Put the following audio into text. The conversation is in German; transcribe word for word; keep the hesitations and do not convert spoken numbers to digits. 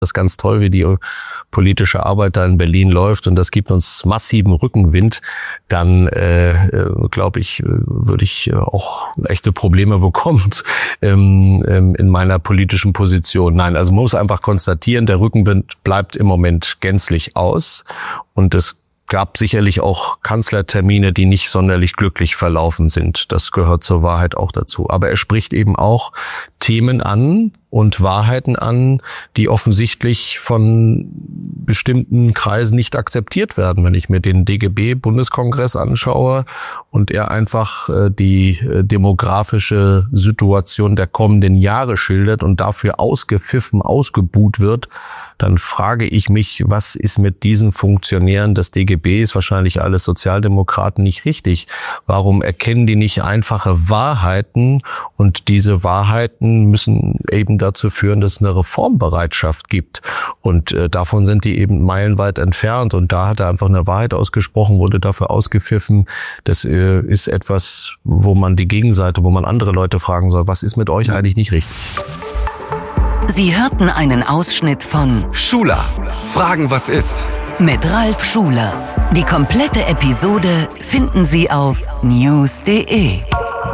Das ist ganz toll, wie die politische Arbeit da in Berlin läuft und das gibt uns massiven Rückenwind, dann äh, glaube ich, würde ich auch echte Probleme bekommen ähm, in meiner politischen Position. Nein, also man muss einfach konstatieren, der Rückenwind bleibt im Moment gänzlich aus und es gab sicherlich auch Kanzlertermine, die nicht sonderlich glücklich verlaufen sind. Das gehört zur Wahrheit auch dazu. Aber er spricht eben auch Themen an und Wahrheiten an, die offensichtlich von bestimmten Kreisen nicht akzeptiert werden. Wenn ich mir den D G B-Bundeskongress anschaue und er einfach die demografische Situation der kommenden Jahre schildert und dafür ausgepfiffen, ausgebuht wird, dann frage ich mich, was ist mit diesen Funktionären des D G Bs, wahrscheinlich alle Sozialdemokraten, nicht richtig? Warum erkennen die nicht einfache Wahrheiten? Und diese Wahrheiten müssen eben dazu führen, dass es eine Reformbereitschaft gibt. Und äh, davon sind die eben meilenweit entfernt. Und da hat er einfach eine Wahrheit ausgesprochen, wurde dafür ausgepfiffen. Das äh, ist etwas, wo man die Gegenseite, wo man andere Leute fragen soll, was ist mit euch eigentlich nicht richtig? Sie hörten einen Ausschnitt von Schuler, Fragen, was ist? Mit Ralf Schuler. Die komplette Episode finden Sie auf news punkt de.